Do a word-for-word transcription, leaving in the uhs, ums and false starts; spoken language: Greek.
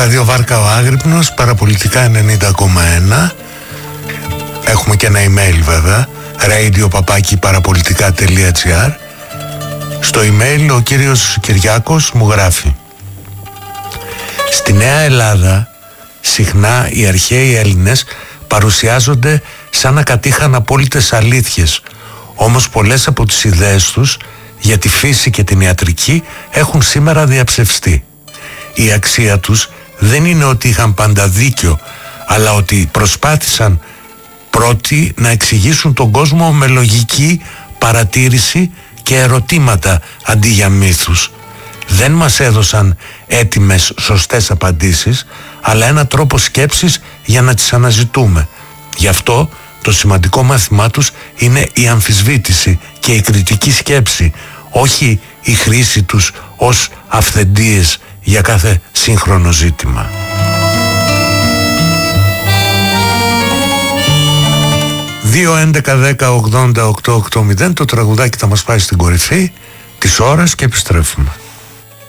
Ραδιοβάρκα ο Άγρυπνος, Παραπολιτικά ενενήντα κόμμα ένα. Έχουμε και ένα email βέβαια, radio παπάκι παραπολιτικά τελεία gr. Στο email ο κύριος Κυριάκος μου γράφει: στη Νέα Ελλάδα συχνά οι αρχαίοι Έλληνες παρουσιάζονται σαν να κατήχαν απόλυτες αλήθειες, όμως πολλές από τις ιδέες τους για τη φύση και την ιατρική έχουν σήμερα διαψευστεί. Η αξία τους δεν είναι ότι είχαν πάντα δίκιο, αλλά ότι προσπάθησαν πρώτοι να εξηγήσουν τον κόσμο με λογική παρατήρηση και ερωτήματα αντί για μύθους. Δεν μας έδωσαν έτοιμες σωστές απαντήσεις, αλλά ένα τρόπο σκέψης για να τις αναζητούμε. Γι' αυτό το σημαντικό μάθημά τους είναι η αμφισβήτηση και η κριτική σκέψη, όχι η χρήση τους ως αυθεντίες για κάθε σύγχρονο ζήτημα. δύο έντεκα δέκα ογδόντα οκτώ ογδόντα το τραγουδάκι θα μας πάει στην κορυφή της ώρας και επιστρέφουμε.